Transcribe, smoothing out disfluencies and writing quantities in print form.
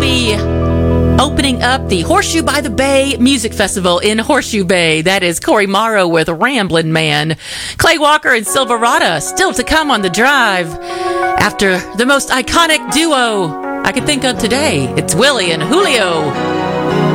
be opening up the Horseshoe by the Bay Music Festival in Horseshoe Bay. That is Corey Morrow with Ramblin' Man. Clay Walker and Silverado still to come on the drive. After the most iconic duo I can think of today, it's Willie and Julio.